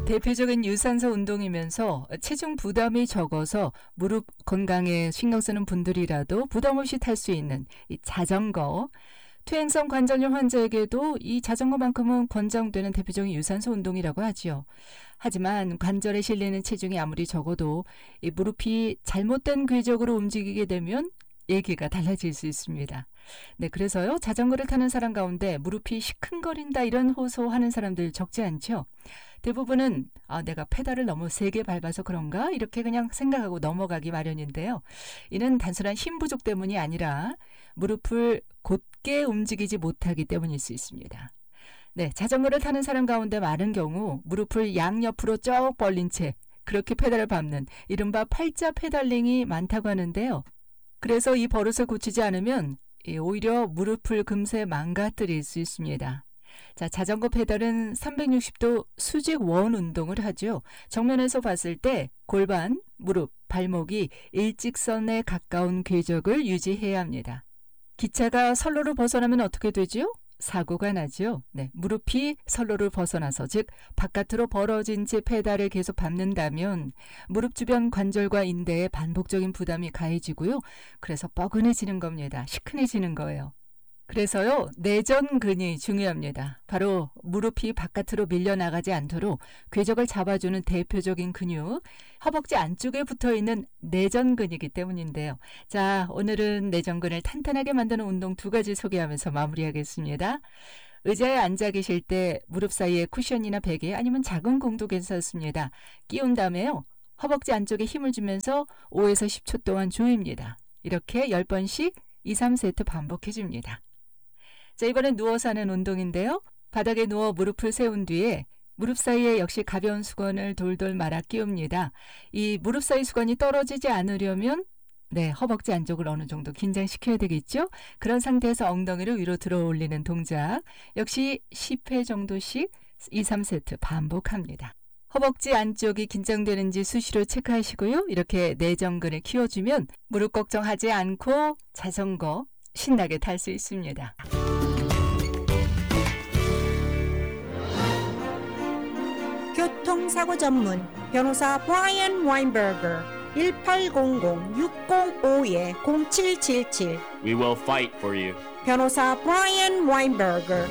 대표적인 유산소 운동이면서 체중 부담이 적어서 무릎 건강에 신경 쓰는 분들이라도 부담 없이 탈 수 있는 이 자전거. 퇴행성 관절염 환자에게도 이 자전거만큼은 권장되는 대표적인 유산소 운동이라고 하지요. 하지만 관절에 실리는 체중이 아무리 적어도 이 무릎이 잘못된 궤적으로 움직이게 되면 얘기가 달라질 수 있습니다. 네, 그래서요, 자전거를 타는 사람 가운데 무릎이 시큰거린다 이런 호소하는 사람들 적지 않죠. 대부분은 내가 페달을 너무 세게 밟아서 그런가 이렇게 그냥 생각하고 넘어가기 마련인데요. 이는 단순한 힘 부족 때문이 아니라 무릎을 곧게 움직이지 못하기 때문일 수 있습니다. 네, 자전거를 타는 사람 가운데 많은 경우 무릎을 양옆으로 쭉 벌린 채 그렇게 페달을 밟는 이른바 팔자 페달링이 많다고 하는데요. 그래서 이 버릇을 고치지 않으면 오히려 무릎을 금세 망가뜨릴 수 있습니다. 자, 자전거 페달은 360도 수직 원 운동을 하죠. 정면에서 봤을 때 골반, 무릎, 발목이 일직선에 가까운 궤적을 유지해야 합니다. 기차가 선로를 벗어나면 어떻게 되죠? 사고가 나죠. 네, 무릎이 선로를 벗어나서 즉 바깥으로 벌어진 채 페달을 계속 밟는다면 무릎 주변 관절과 인대에 반복적인 부담이 가해지고요. 그래서 뻐근해지는 겁니다. 시큰해지는 거예요. 그래서요, 내전근이 중요합니다. 바로 무릎이 바깥으로 밀려나가지 않도록 궤적을 잡아주는 대표적인 근육, 허벅지 안쪽에 붙어있는 내전근이기 때문인데요. 자, 오늘은 내전근을 탄탄하게 만드는 운동 2가지 소개하면서 마무리하겠습니다. 의자에 앉아 계실 때 무릎 사이에 쿠션이나 베개 아니면 작은 공도 괜찮습니다. 끼운 다음에요, 허벅지 안쪽에 힘을 주면서 5에서 10초 동안 조입니다. 이렇게 10번씩 2, 3세트 반복해줍니다. 자, 이번엔 누워서 하는 운동인데요. 바닥에 누워 무릎을 세운 뒤에 무릎 사이에 역시 가벼운 수건을 돌돌 말아 끼웁니다. 이 무릎 사이 수건이 떨어지지 않으려면 허벅지 안쪽을 어느 정도 긴장시켜야 되겠죠? 그런 상태에서 엉덩이를 위로 들어 올리는 동작. 역시 10회 정도씩 2, 3세트 반복합니다. 허벅지 안쪽이 긴장되는지 수시로 체크하시고요. 이렇게 내전근을 키워주면 무릎 걱정하지 않고 자전거 신나게 탈 수 있습니다. 교통사고 전문 변호사 브라이언 와인버거 1800-605-0777 We will fight for you. 변호사 브라이언 와인버거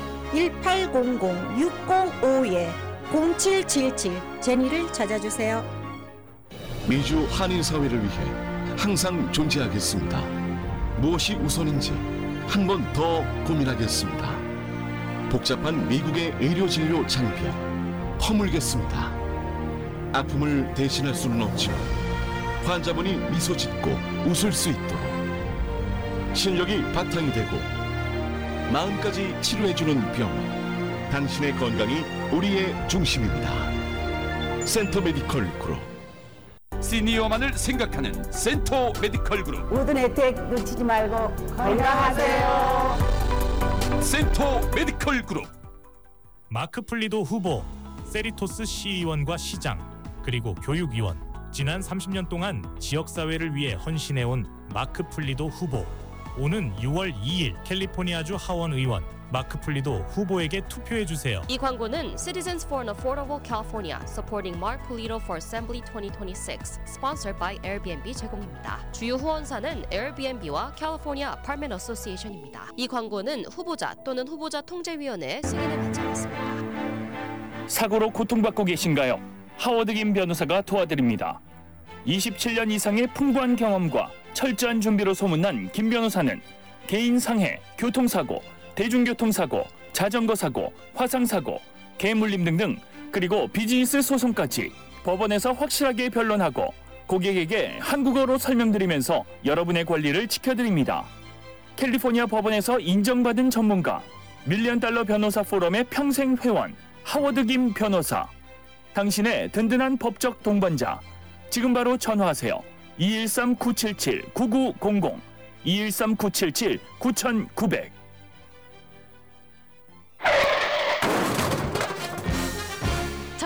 1800-605-0777 제니를 찾아주세요. 미주 한인사회를 위해 항상 존재하겠습니다. 무엇이 우선인지 한 번 더 고민하겠습니다. 복잡한 미국의 의료진료 장벽 허물겠습니다. 아픔을 대신할 수는 없지만 환자분이 미소 짓고 웃을 수 있도록 실력이 바탕이 되고 마음까지 치료해주는 병원, 당신의 건강이 우리의 중심입니다. 센터 메디컬 그룹. 시니어만을 생각하는 센터 메디컬 그룹. 모든 혜택 놓치지 말고 건강하세요. 센터 메디컬 그룹. 마크 플리도 후보, 세리토스 시의원과 시장, 그리고 교육위원, 지난 30년 동안 지역사회를 위해 헌신해온 마크 플리도 후보. 오는 6월 2일 캘리포니아주 하원 의원 마크 플리도 후보에게 투표해주세요. 이 광고는 Citizens for an Affordable California supporting Mark Polito for Assembly 2026 sponsored by Airbnb 제공입니다. 주요 후원사는 Airbnb와 California Apartment Association입니다. 이 광고는 후보자 또는 후보자 통제위원회의 승인을 받지 않았습니다. 사고로 고통받고 계신가요? 하워드 김 변호사가 도와드립니다. 27년 이상의 풍부한 경험과 철저한 준비로 소문난 김 변호사는 개인 상해, 교통사고, 대중교통사고, 자전거사고, 화상사고, 개물림 등등 그리고 비즈니스 소송까지 법원에서 확실하게 변론하고 고객에게 한국어로 설명드리면서 여러분의 권리를 지켜드립니다. 캘리포니아 법원에서 인정받은 전문가, $1,000,000 변호사 포럼의 평생 회원 하워드 김 변호사. 당신의 든든한 법적 동반자. 지금 바로 전화하세요. 213-977-9900 213-977-9900.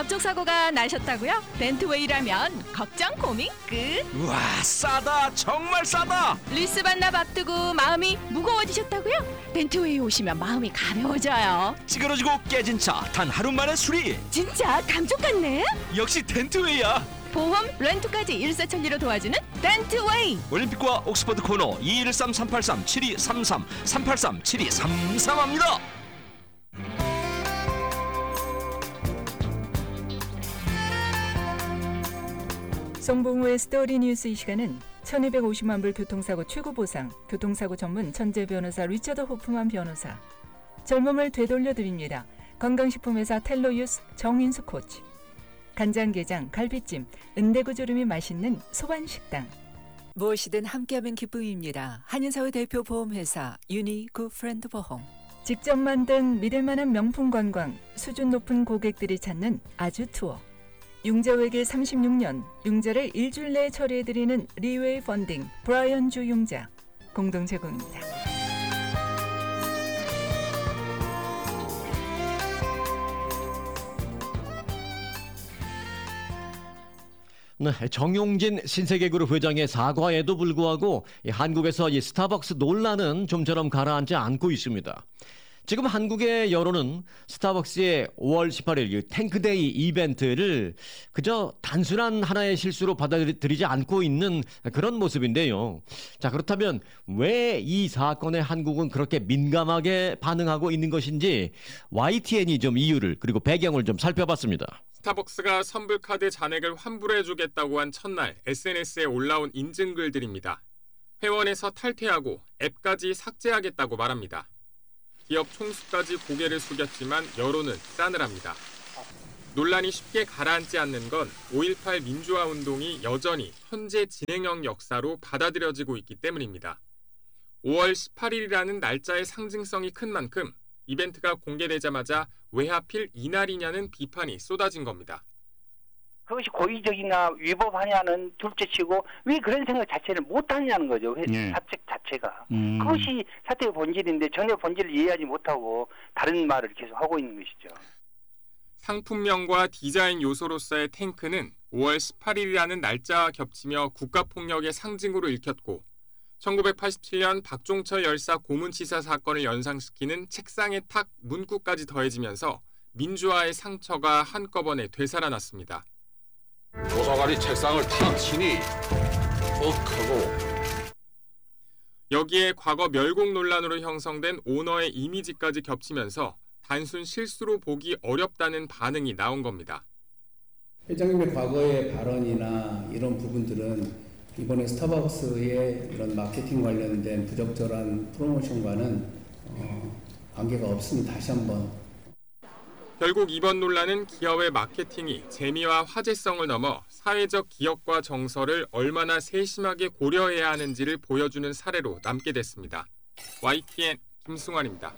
접촉사고가 나셨다고요? 덴트웨이라면 걱정 고민 끝. 우와, 싸다. 정말 싸다. 리스 반납 앞두고 마음이 무거워지셨다고요? 덴트웨이 오시면 마음이 가벼워져요. 찌그러지고 깨진 차 단 하루 만에 수리. 진짜 감쪽 같네. 역시 덴트웨이야. 보험, 렌트까지 일사천리로 도와주는 덴트웨이. 올림픽과 옥스퍼드 코너 213-383-7233 383-7233합니다. 송봉우의 스토리 뉴스. 이 시간은 1250만 불 교통사고 최고 보상, 교통사고 전문 천재 변호사 리처드 호프만 변호사, 젊음을 되돌려드립니다. 건강식품회사 텔로유스 정인수 코치, 간장게장, 갈비찜, 은대구조림이 맛있는 소반식당. 무엇이든 함께하면 기쁨입니다. 한인사회 대표 보험회사 유니굿프렌드 보험. 직접 만든 믿을만한 명품 관광, 수준 높은 고객들이 찾는 아주 투어. 융자외길 36년, 융자를 일주일 내에 처리해드리는 리웨이 펀딩, 브라이언 주 융자 공동 제공입니다. 네, 정용진 신세계그룹 회장의 사과에도 불구하고 한국에서 이 스타벅스 논란은 좀처럼 가라앉지 않고 있습니다. 지금 한국의 여론은 스타벅스의 5월 18일 탱크데이 이벤트를 그저 단순한 하나의 실수로 받아들이지 않고 있는 그런 모습인데요. 자, 그렇다면 왜 이 사건에 한국은 그렇게 민감하게 반응하고 있는 것인지 YTN이 좀 이유를 그리고 배경을 좀 살펴봤습니다. 스타벅스가 선불카드 잔액을 환불해주겠다고 한 첫날 SNS에 올라온 인증글들입니다. 회원에서 탈퇴하고 앱까지 삭제하겠다고 말합니다. 기업 총수까지 고개를 숙였지만 여론은 싸늘합니다. 논란이 쉽게 가라앉지 않는 건 5.18 민주화 운동이 여전히 현재 진행형 역사로 받아들여지고 있기 때문입니다. 5월 18일이라는 날짜의 상징성이 큰 만큼 이벤트가 공개되자마자 왜 하필 이날이냐는 비판이 쏟아진 겁니다. 그것이 고의적이나 위법하냐는 둘째치고 왜 그런 생각 자체를 못하냐는 거죠. 사책 자체가. 그것이 사태의 본질인데 전혀 본질을 이해하지 못하고 다른 말을 계속 하고 있는 것이죠. 상품명과 디자인 요소로서의 탱크는 5월 18일이라는 날짜와 겹치며 국가폭력의 상징으로 읽혔고 1987년 박종철 열사 고문치사 사건을 연상시키는 책상의 탁 문구까지 더해지면서 민주화의 상처가 한꺼번에 되살아났습니다. 도서관이 책상을 탁 치니 하고 여기에 과거 멸공 논란으로 형성된 오너의 이미지까지 겹치면서 단순 실수로 보기 어렵다는 반응이 나온 겁니다. 회장님의 과거의 발언이나 이런 부분들은 이번에 스타벅스의 이런 마케팅 관련된 부적절한 프로모션과는 관계가 없음을 다시 한번. 결국 이번 논란은 기업의 마케팅이 재미와 화제성을 넘어 사회적 기억과 정서를 얼마나 세심하게 고려해야 하는지를 보여주는 사례로 남게 됐습니다. YTN 김승환입니다.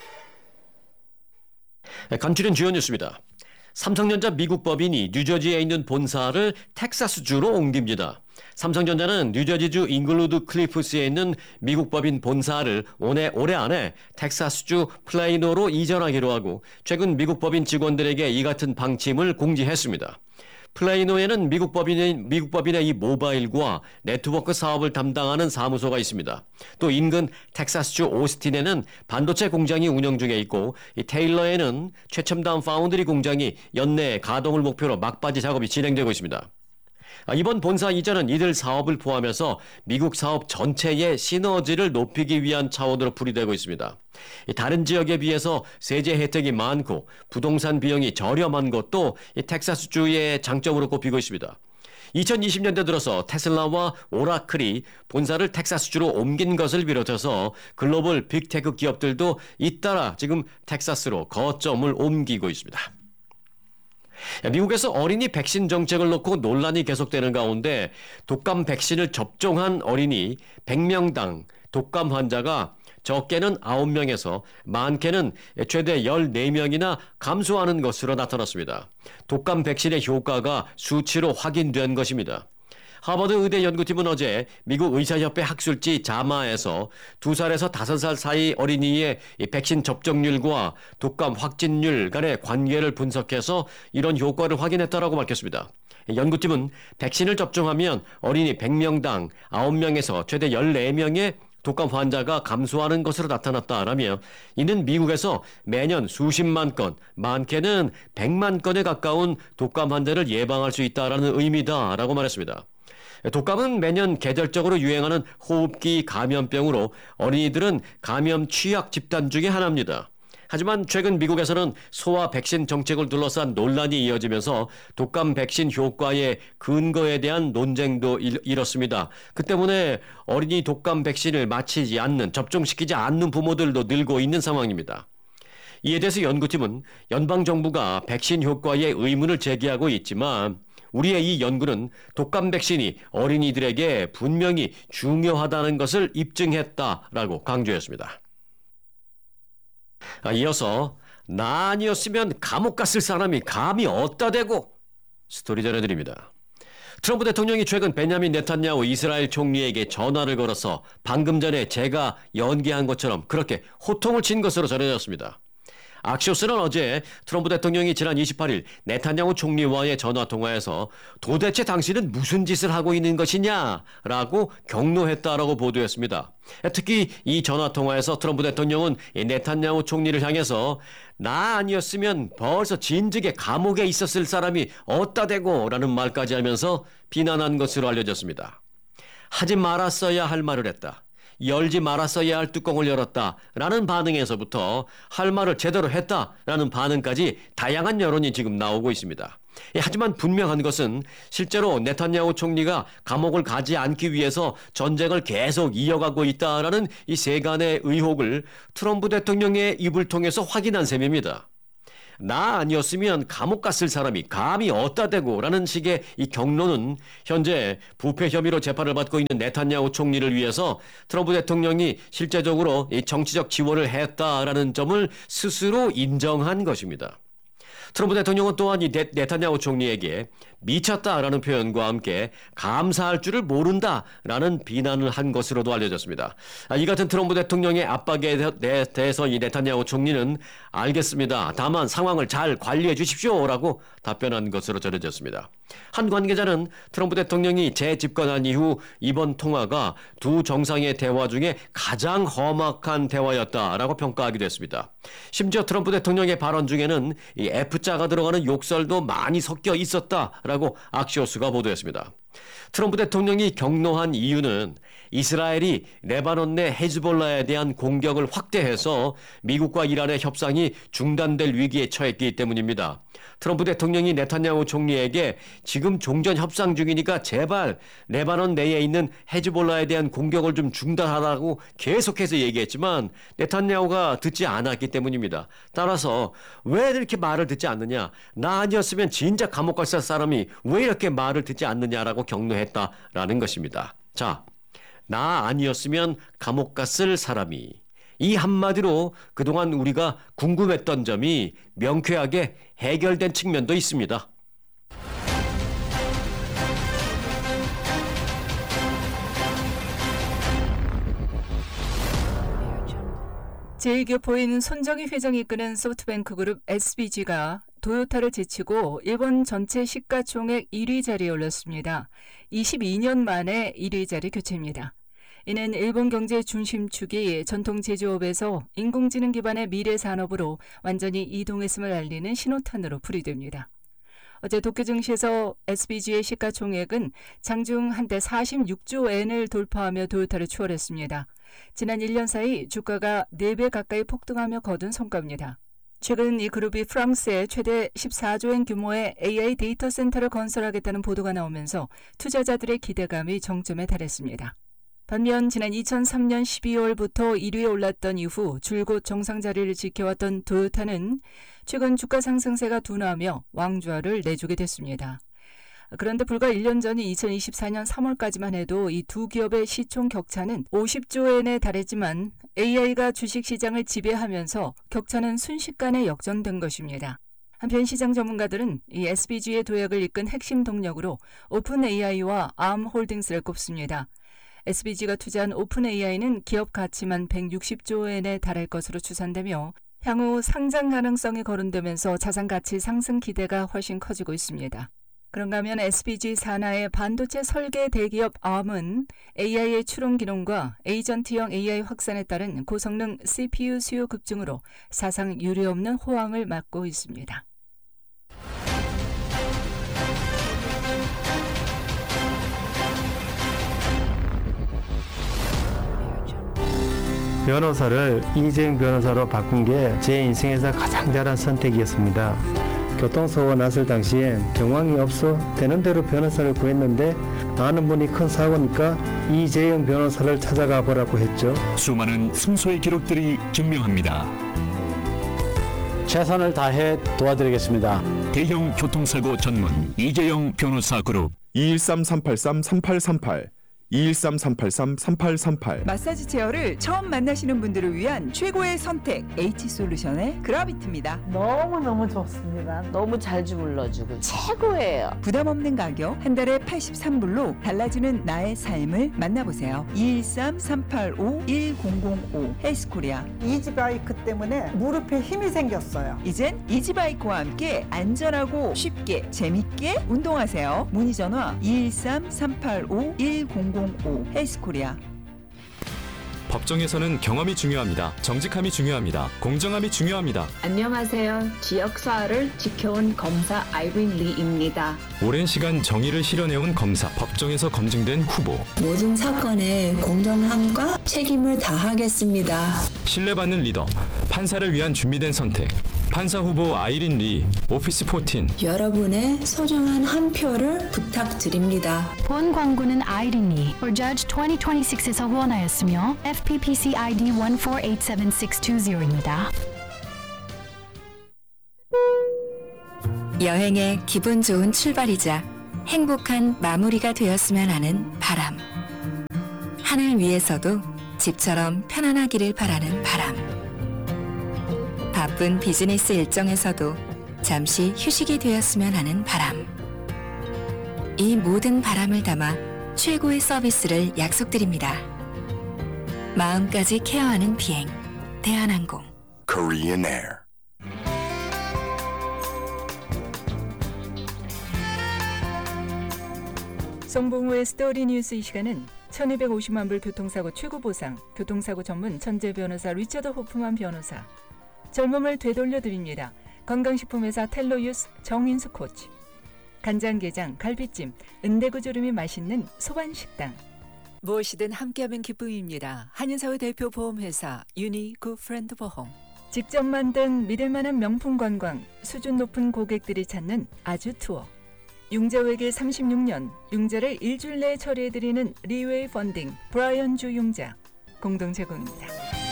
간추린 주요 뉴스입니다. 삼성전자 미국 법인이 뉴저지에 있는 본사를 텍사스주로 옮깁니다. 삼성전자는 뉴저지주 잉글루드 클리프스에 있는 미국 법인 본사를 올해 안에 텍사스주 플레이노로 이전하기로 하고 최근 미국 법인 직원들에게 이 같은 방침을 공지했습니다. 플레이노에는 미국 법인의 이 모바일과 네트워크 사업을 담당하는 사무소가 있습니다. 또 인근 텍사스주 오스틴에는 반도체 공장이 운영 중에 있고 이 테일러에는 최첨단 파운드리 공장이 연내 가동을 목표로 막바지 작업이 진행되고 있습니다. 이번 본사 이전은 이들 사업을 포함해서 미국 사업 전체의 시너지를 높이기 위한 차원으로 풀이되고 있습니다. 다른 지역에 비해서 세제 혜택이 많고 부동산 비용이 저렴한 것도 텍사스주의 장점으로 꼽히고 있습니다. 2020년대 들어서 테슬라와 오라클이 본사를 텍사스주로 옮긴 것을 비롯해서 글로벌 빅테크 기업들도 잇따라 지금 텍사스로 거점을 옮기고 있습니다. 미국에서 어린이 백신 정책을 놓고 논란이 계속되는 가운데 독감 백신을 접종한 어린이 100명당 독감 환자가 적게는 9명에서 많게는 최대 14명이나 감소하는 것으로 나타났습니다. 독감 백신의 효과가 수치로 확인된 것입니다. 하버드 의대 연구팀은 어제 미국 의사협회 학술지 자마에서 2살에서 5살 사이 어린이의 백신 접종률과 독감 확진율 간의 관계를 분석해서 이런 효과를 확인했다고 밝혔습니다. 연구팀은 백신을 접종하면 어린이 100명당 9명에서 최대 14명의 독감 환자가 감소하는 것으로 나타났다라며 이는 미국에서 매년 수십만 건, 많게는 100만 건에 가까운 독감 환자를 예방할 수 있다라는 의미다라고 말했습니다. 독감은 매년 계절적으로 유행하는 호흡기 감염병으로 어린이들은 감염 취약 집단 중에 하나입니다. 하지만 최근 미국에서는 소아 백신 정책을 둘러싼 논란이 이어지면서 독감 백신 효과의 근거에 대한 논쟁도 일었습니다. 그 때문에 어린이 독감 백신을 맞히지 않는, 접종시키지 않는 부모들도 늘고 있는 상황입니다. 이에 대해서 연구팀은 연방정부가 백신 효과에 의문을 제기하고 있지만 우리의 이 연구는 독감 백신이 어린이들에게 분명히 중요하다는 것을 입증했다라고 강조했습니다. 이어서 나 아니었으면 감옥 갔을 사람이 감히 어디다 대고 스토리 전해드립니다. 트럼프 대통령이 최근 베냐민 네탄야후 이스라엘 총리에게 전화를 걸어서 방금 전에 제가 연기한 것처럼 그렇게 호통을 친 것으로 전해졌습니다. 악시오스는 어제 트럼프 대통령이 지난 28일 네탄야후 총리와의 전화통화에서 도대체 당신은 무슨 짓을 하고 있는 것이냐라고 경로했다라고 보도했습니다. 특히 이 전화통화에서 트럼프 대통령은 네탄야후 총리를 향해서 나 아니었으면 벌써 진즉에 감옥에 있었을 사람이 어디다 대고 라는 말까지 하면서 비난한 것으로 알려졌습니다. 하지 말았어야 할 말을 했다. 열지 말았어야 할 뚜껑을 열었다 라는 반응에서부터 할 말을 제대로 했다 라는 반응까지 다양한 여론이 지금 나오고 있습니다. 하지만 분명한 것은 실제로 네탄야후 총리가 감옥을 가지 않기 위해서 전쟁을 계속 이어가고 있다라는 이 세간의 의혹을 트럼프 대통령의 입을 통해서 확인한 셈입니다. 나 아니었으면 감옥 갔을 사람이 감히 어디다 대고 라는 식의 이 경로는 현재 부패 혐의로 재판을 받고 있는 네탄야후 총리를 위해서 트럼프 대통령이 실제적으로 이 정치적 지원을 했다라는 점을 스스로 인정한 것입니다. 트럼프 대통령은 또한 이 네탄야후 총리에게 미쳤다라는 표현과 함께 감사할 줄을 모른다라는 비난을 한 것으로도 알려졌습니다. 이 같은 트럼프 대통령의 압박에 대해서 이 네탄야후 총리는 알겠습니다. 다만 상황을 잘 관리해 주십시오라고 답변한 것으로 전해졌습니다. 한 관계자는 트럼프 대통령이 재집권한 이후 이번 통화가 두 정상의 대화 중에 가장 험악한 대화였다라고 평가하기도 했습니다. 심지어 트럼프 대통령의 발언 중에는 이 F자가 들어가는 욕설도 많이 섞여 있었다라고 악시오스가 보도했습니다. 트럼프 대통령이 경로한 이유는 이스라엘이 레바논 내 헤즈볼라에 대한 공격을 확대해서 미국과 이란의 협상이 중단될 위기에 처했기 때문입니다. 트럼프 대통령이 네탄야후 총리에게 지금 종전 협상 중이니까 제발 레바논 내에 있는 헤즈볼라에 대한 공격을 좀 중단하라고 계속해서 얘기했지만 네탄야후가 듣지 않았기 때문입니다. 따라서 왜 이렇게 말을 듣지 않느냐? 나 아니었으면 진짜 감옥 갈 사람이 왜 이렇게 말을 듣지 않느냐라고 경로했다라는 것입니다. 자, 나 아니었으면 감옥 갔을 사람이, 이 한마디로 그동안 우리가 궁금했던 점이 명쾌하게 해결된 측면도 있습니다. 제1교포인 손정희 회장이 이끄는 소프트뱅크 그룹 SBG가 도요타를 제치고 일본 전체 시가총액 1위 자리에 올랐습니다. 22년 만에 1위 자리 교체입니다. 이는 일본 경제 중심축이 전통 제조업에서 인공지능 기반의 미래 산업으로 완전히 이동했음을 알리는 신호탄으로 풀이됩니다. 어제 도쿄 증시에서 SBG의 시가총액은 장중 한때 46조 엔을 돌파하며 도요타를 추월했습니다. 지난 1년 사이 주가가 4배 가까이 폭등하며 거둔 성과입니다. 최근 이 그룹이 프랑스에 최대 14조 엔 규모의 AI 데이터 센터를 건설하겠다는 보도가 나오면서 투자자들의 기대감이 정점에 달했습니다. 반면 지난 2003년 12월부터 1위에 올랐던 이후 줄곧 정상 자리를 지켜왔던 도요타는 최근 주가 상승세가 둔화하며 왕좌를 내주게 됐습니다. 그런데 불과 1년 전인 2024년 3월까지만 해도 이 두 기업의 시총 격차는 50조 엔에 달했지만 AI가 주식시장을 지배하면서 격차는 순식간에 역전된 것입니다. 한편 시장 전문가들은 이 SVG의 도약을 이끈 핵심 동력으로 오픈 AI와 암홀딩스를 꼽습니다. SVG가 투자한 오픈 AI는 기업 가치만 160조 엔에 달할 것으로 추산되며 향후 상장 가능성이 거론되면서 자산 가치 상승 기대가 훨씬 커지고 있습니다. 그런가 하면 SVG 산하의 반도체 설계 대기업 ARM은 AI의 추론 기능과 에이전트형 AI 확산에 따른 고성능 CPU 수요 급증으로 사상 유례없는 호황을 맞고 있습니다. 변호사를 이재용 변호사로 바꾼 게 제 인생에서 가장 잘한 선택이었습니다. 교통사고가 났을 당시엔 경황이 없어 되는 대로 변호사를 구했는데 아는 분이 큰 사고니까 이재용 변호사를 찾아가 보라고 했죠. 수많은 승소의 기록들이 증명합니다. 최선을 다해 도와드리겠습니다. 대형 교통사고 전문 이재용 변호사 그룹 213-383-3838 213-383-3838 마사지 체어를 처음 만나시는 분들을 위한 최고의 선택 H솔루션의 그라비트입니다. 너무너무 좋습니다. 너무 잘 주물러주고 최고예요. 부담 없는 가격 한 달에 83불로 달라지는 나의 삶을 만나보세요. 213-385-1005 헬스코리아. 이지바이크 때문에 무릎에 힘이 생겼어요. 이젠 이지바이크와 함께 안전하고 쉽게 재밌게 운동하세요. 문의 전화 213-385-1005 헬스코리아. 법정에서는 경험이 중요합니다. 정직함이 중요합니다. 공정함이 중요합니다. 안녕하세요. 지역사회를 지켜온 검사 아이린 리입니다. 오랜 시간 정의를 실현해온 검사, 법정에서 검증된 후보. 모든 사건에 공정함과 책임을 다하겠습니다. 신뢰받는 리더, 판사를 위한 준비된 선택. 판사 후보 아이린 리, 오피스 14. 여러분의 소중한 한 표를 부탁드립니다. 본 광고는 아이린 리, for Judge 2026에서 후원하였으며 FPPC ID 1487620입니다. 여행의 기분 좋은 출발이자 행복한 마무리가 되었으면 하는 바람. 하늘 위에서도 집처럼 편안하기를 바라는 바람. 바쁜 비즈니스 일정에서도 잠시 휴식이 되었으면 하는 바람. 이 모든 바람을 담아 최고의 서비스를 약속드립니다. 마음까지 케어하는 비행, 대한항공. Korean Air. 송봉우의 스토리 뉴스 이 시간은 1250만 불 교통사고 최고 보상, 교통사고 전문 천재 변호사 리처드 호프만 변호사, 젊음을 되돌려드립니다. 건강식품회사 텔로유스 정인수 코치, 간장게장, 갈비찜, 은대구조림이 맛있는 소반식당. 무엇이든 함께하면 기쁨입니다. 한인사회 대표 보험회사 유니 굿프렌드 보험. 직접 만든 믿을만한 명품 관광, 수준 높은 고객들이 찾는 아주 투어. 융자회계 36년, 융자를 일주일 내에 처리해드리는 리웨이 펀딩, 브라이언 주 융자 공동 제공입니다.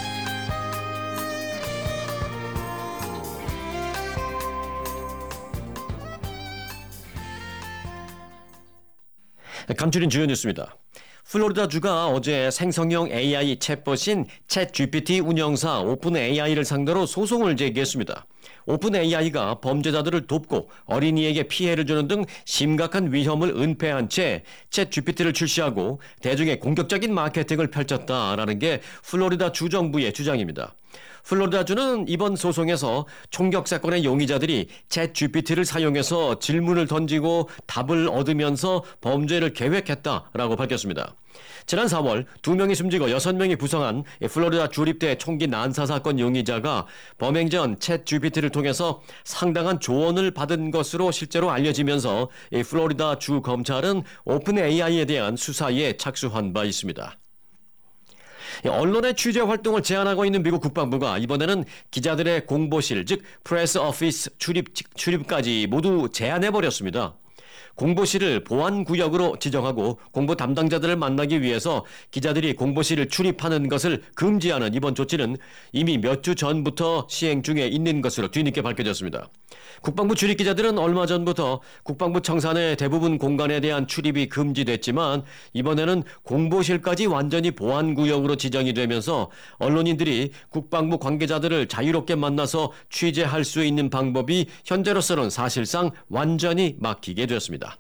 간추린 주요 뉴스입니다. 플로리다주가 어제 생성형 AI 챗봇인 챗GPT 운영사 오픈AI를 상대로 소송을 제기했습니다. 오픈AI가 범죄자들을 돕고 어린이에게 피해를 주는 등 심각한 위험을 은폐한 채 챗GPT를 출시하고 대중의 공격적인 마케팅을 펼쳤다라는 게 플로리다 주정부의 주장입니다. 플로리다주는 이번 소송에서 총격 사건의 용의자들이 챗GPT를 사용해서 질문을 던지고 답을 얻으면서 범죄를 계획했다라고 밝혔습니다. 지난 4월 2명이 숨지고 6명이 부상한 플로리다 주립대 총기 난사 사건 용의자가 범행 전 챗GPT를 통해서 상당한 조언을 받은 것으로 실제로 알려지면서 플로리다 주 검찰은 오픈AI에 대한 수사에 착수한 바 있습니다. 언론의 취재 활동을 제한하고 있는 미국 국방부가 이번에는 기자들의 공보실, 즉 프레스 오피스 출입까지 모두 제한해버렸습니다. 공보실을 보안구역으로 지정하고 공보 담당자들을 만나기 위해서 기자들이 공보실을 출입하는 것을 금지하는 이번 조치는 이미 몇 주 전부터 시행 중에 있는 것으로 뒤늦게 밝혀졌습니다. 국방부 출입기자들은 얼마 전부터 국방부 청산의 대부분 공간에 대한 출입이 금지됐지만 이번에는 공보실까지 완전히 보안구역으로 지정이 되면서 언론인들이 국방부 관계자들을 자유롭게 만나서 취재할 수 있는 방법이 현재로서는 사실상 완전히 막히게 되었습니다.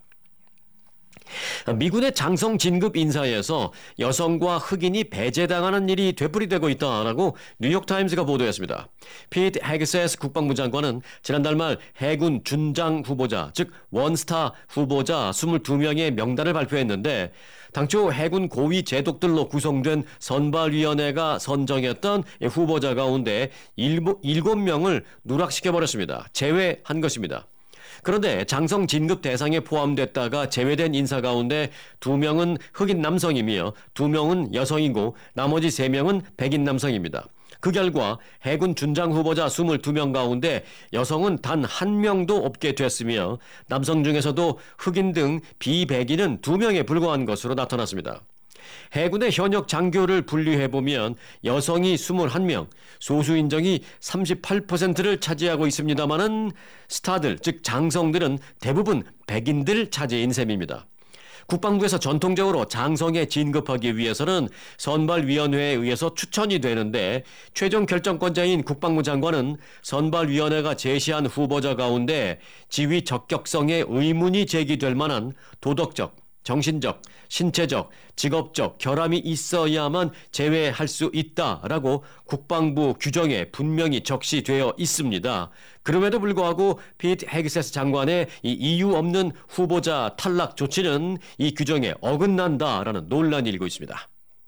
미군의 장성 진급 인사에서 여성과 흑인이 배제당하는 일이 되풀이되고 있다라고 뉴욕타임스가 보도했습니다. 피트 헤그세스 국방부 장관은 지난달 말 해군 준장 후보자, 즉 원스타 후보자 22명의 명단을 발표했는데 당초 해군 고위 제독들로 구성된 선발위원회가 선정했던 후보자 가운데 7명을 누락시켜버렸습니다. 제외한 것입니다. 그런데 장성 진급 대상에 포함됐다가 제외된 인사 가운데 2명은 흑인 남성이며 2명은 여성이고 나머지 3명은 백인 남성입니다. 그 결과 해군 준장 후보자 22명 가운데 여성은 단 1명도 없게 됐으며 남성 중에서도 흑인 등 비백인은 2명에 불과한 것으로 나타났습니다. 해군의 현역 장교를 분류해보면 여성이 21명, 소수인정이 38%를 차지하고 있습니다마는 스타들, 즉 장성들은 대부분 백인들 차지인 셈입니다. 국방부에서 전통적으로 장성에 진급하기 위해서는 선발위원회에 의해서 추천이 되는데 최종 결정권자인 국방부 장관은 선발위원회가 제시한 후보자 가운데 지위 적격성에 의문이 제기될 만한 도덕적, 정신적, 신체적, 직업적 결함이 있어야만 제외할 수 있다라고 국방부 규정에 분명히 적시되어 있습니다. 그럼에도 불구하고 피트 헤그세스 장관의 이 이유 없는 후보자 탈락 조치는 이 규정에 어긋난다라는 논란이 일고 있습니다.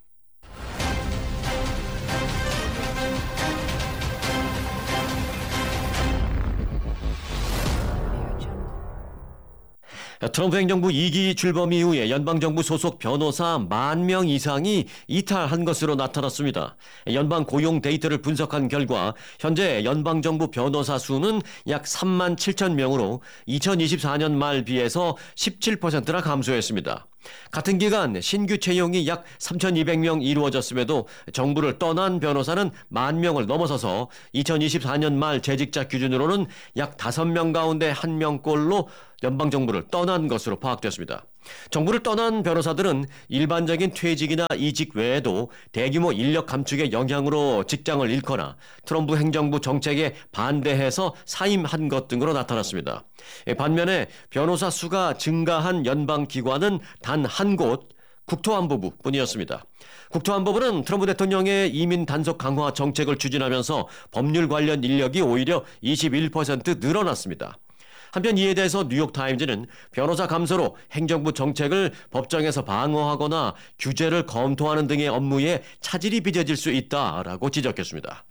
트럼프 행정부 2기 출범 이후에 연방정부 소속 변호사 10,000명 이상이 이탈한 것으로 나타났습니다. 연방 고용 데이터를 분석한 결과 현재 연방정부 변호사 수는 약 37,000명으로 2024년 말 비해서 17%나 감소했습니다. 같은 기간 신규 채용이 약 3,200명 이루어졌음에도 정부를 떠난 변호사는 10,000명을 넘어서서 2024년 말 재직자 기준으로는 약 5명 가운데 1명꼴로 연방정부를 떠난 것으로 파악됐습니다. 정부를 떠난 변호사들은 일반적인 퇴직이나 이직 외에도 대규모 인력 감축의 영향으로 직장을 잃거나 트럼프 행정부 정책에 반대해서 사임한 것 등으로 나타났습니다. 반면에 변호사 수가 증가한 연방기관은 단 한 곳, 국토안보부 뿐이었습니다. 국토안보부는 트럼프 대통령의 이민 단속 강화 정책을 추진하면서 법률 관련 인력이 오히려 21% 늘어났습니다. 한편 이에 대해서 뉴욕타임즈는 변호사 감소로 행정부 정책을 법정에서 방어하거나 규제를 검토하는 등의 업무에 차질이 빚어질 수 있다라고 지적했습니다.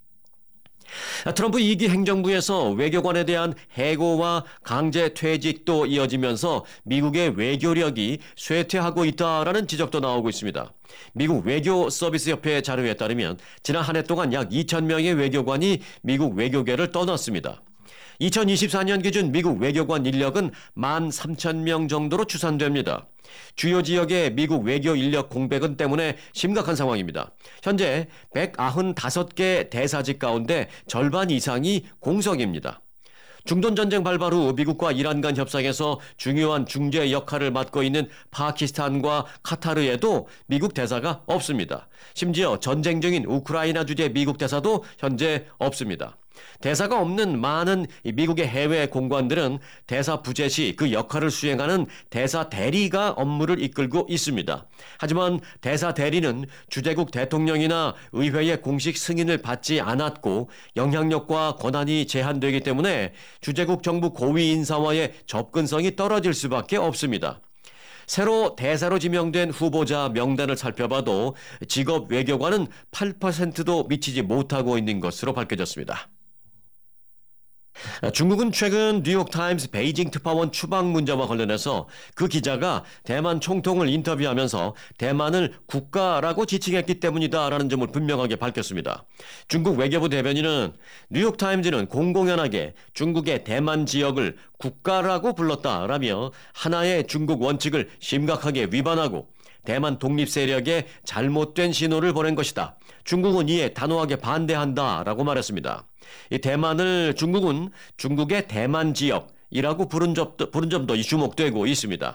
트럼프 2기 행정부에서 외교관에 대한 해고와 강제 퇴직도 이어지면서 미국의 외교력이 쇠퇴하고 있다라는 지적도 나오고 있습니다. 미국 외교서비스협회 자료에 따르면 지난 한 해 동안 약 2,000명의 외교관이 미국 외교계를 떠났습니다. 2024년 기준 미국 외교관 인력은 13,000명 정도로 추산됩니다. 주요 지역의 미국 외교 인력 공백은 때문에 심각한 상황입니다. 현재 195개 대사직 가운데 절반 이상이 공석입니다. 중동전쟁 발발 후 미국과 이란 간 협상에서 중요한 중재 역할을 맡고 있는 파키스탄과 카타르에도 미국 대사가 없습니다. 심지어 전쟁 중인 우크라이나 주재 미국 대사도 현재 없습니다. 대사가 없는 많은 미국의 해외 공관들은 대사 부재 시 그 역할을 수행하는 대사 대리가 업무를 이끌고 있습니다. 하지만 대사 대리는 주재국 대통령이나 의회의 공식 승인을 받지 않았고 영향력과 권한이 제한되기 때문에 주재국 정부 고위 인사와의 접근성이 떨어질 수밖에 없습니다. 새로 대사로 지명된 후보자 명단을 살펴봐도 직업 외교관은 8%도 미치지 못하고 있는 것으로 밝혀졌습니다. 중국은 최근 뉴욕타임스 베이징 특파원 추방 문제와 관련해서 그 기자가 대만 총통을 인터뷰하면서 대만을 국가라고 지칭했기 때문이다라는 점을 분명하게 밝혔습니다. 중국 외교부 대변인은 뉴욕타임즈는 공공연하게 중국의 대만 지역을 국가라고 불렀다라며 하나의 중국 원칙을 심각하게 위반하고 대만 독립 세력에 잘못된 신호를 보낸 것이다. 중국은 이에 단호하게 반대한다라고 말했습니다. 이 대만을 중국은 중국의 대만 지역이라고 부른 점도 주목되고 있습니다.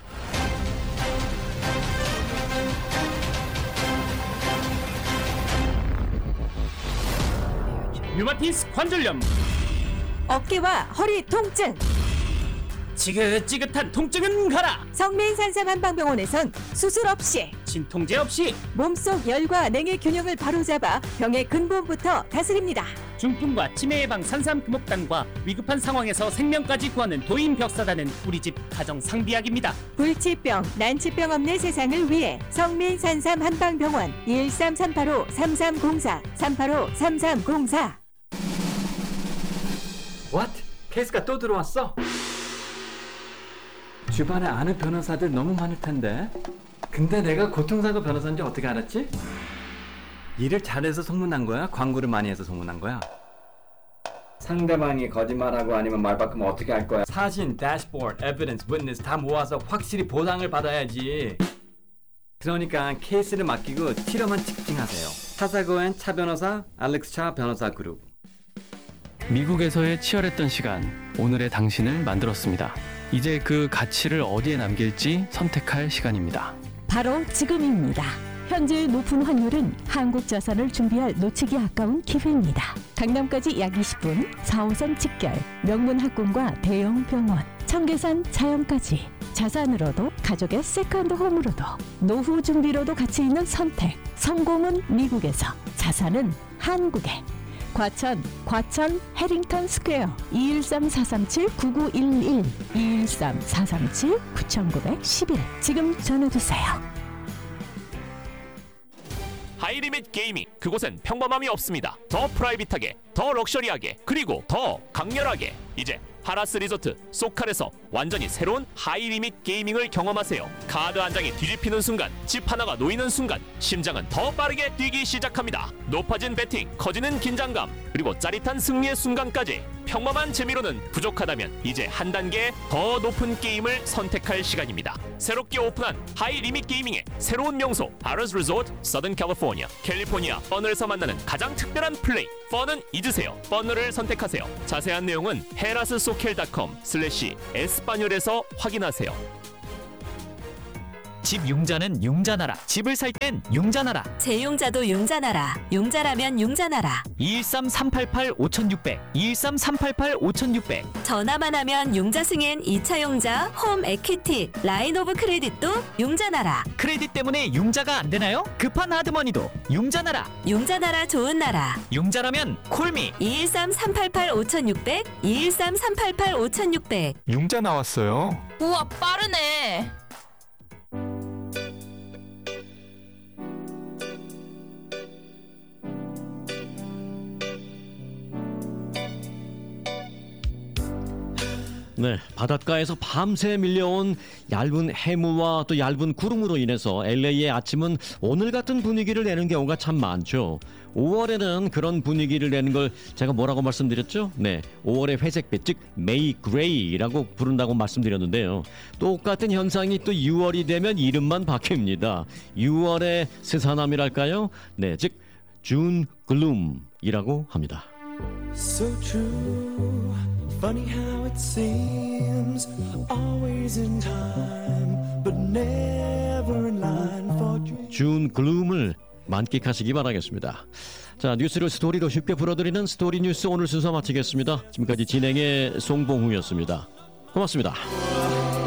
류마티스 관절염, 어깨와 허리 통증, 지긋지긋한 통증은 가라. 성민산삼 한방병원에선 수술 없이, 진통제 없이 몸속 열과 냉의 균형을 바로잡아 병의 근본부터 다스립니다. 중풍과 치매 예방 산삼 금옥단과 위급한 상황에서 생명까지 구하는 도인 벽사단은 우리 집 가정 상비약입니다. 불치병, 난치병 없는 세상을 위해 성민산삼 한방병원 213-385-3304 385-3304. What? 케이스가 또 들어왔어? 주변에 아는 변호사들 너무 많을 텐데. 근데 내가 교통사고 변호사인지 어떻게 알았지? 일을 잘해서 소문난 거야? 광고를 많이 해서 소문난 거야? 상대방이 거짓말하고 아니면 말 바꾸면 어떻게 할 거야? 사진, 대시보드, 에비던스, 위트니스 다 모아서 확실히 보상을 받아야지. 그러니까 케이스를 맡기고 치료만 집중하세요. 차사고엔 차 변호사, 알렉스 차 변호사 그룹. 미국에서의 치열했던 시간, 오늘의 당신을 만들었습니다. 이제 그 가치를 어디에 남길지 선택할 시간입니다. 바로 지금입니다. 현재의 높은 환율은 한국 자산을 준비할 놓치기 아까운 기회입니다. 강남까지 약 20분, 4호선 직결, 명문 학군과 대형 병원, 청계산 자연까지. 자산으로도 가족의 세컨드 홈으로도 노후 준비로도 가치 있는 선택. 성공은 미국에서, 자산은 한국에. 과천 해링턴 스퀘어 213-437-9911 213-437-9911 지금 전화주세요. 하이리밋 게이밍, 그곳엔 평범함이 없습니다. 더 프라이빗하게, 더 럭셔리하게, 그리고 더 강렬하게. 이제 파라스 리조트 소칼에서 완전히 새로운 하이리밋 게이밍을 경험하세요. 카드 한 장이 뒤집히는 순간, 집 하나가 놓이는 순간 심장은 더 빠르게 뛰기 시작합니다. 높아진 배팅, 커지는 긴장감, 그리고 짜릿한 승리의 순간까지. 평범한 재미로는 부족하다면 이제 한 단계 더 높은 게임을 선택할 시간입니다. 새롭게 오픈한 하이리밋 게이밍의 새로운 명소 파라스 리조트 서던 캘리포니아. 캘리포니아 펀을에서 만나는 가장 특별한 플레이, 펀은 잊으세요. 펀을 선택하세요. 자세한 내용은 herassocal.com/espanol에서 확인하세요. 집 융자는 융자나라. 집을 살 땐 융자나라. 재융자도 융자나라. 융자라면 융자나라. 213-388-5600 213-388-5600 전화만 하면 융자 승인 2차 융자, 홈 에퀴티, 라인 오브 크레딧도 융자나라. 크레딧 때문에 융자가 안 되나요? 급한 하드머니도 융자나라. 융자나라 좋은 나라. 융자라면 콜미 213-388-5600 213-388-5600 융자 나왔어요. 우와, 빠르네. 네, 바닷가에서 밤새 밀려온 얇은 해무와 또 얇은 구름으로 인해서 LA의 아침은 오늘 같은 분위기를 내는 경우가 참 많죠. 5월에는 그런 분위기를 내는 걸 제가 뭐라고 말씀드렸죠? 네, 5월의 회색빛, 즉 메이 그레이라고 부른다고 말씀드렸는데요. 똑같은 현상이 또 6월이 되면 이름만 바뀝니다. 6월의 스산함이랄까요? 네, 즉 준 글룸이라고 합니다. So true. Funny how it seems, always in time, but never in line for dreams. 준 글룸을 만끽하시기 바라겠습니다. 자, 뉴스를 스토리로 쉽게 풀어드리는 스토리 뉴스 오늘 순서 마치겠습니다. 지금까지 진행의 송봉훈이었습니다. 고맙습니다.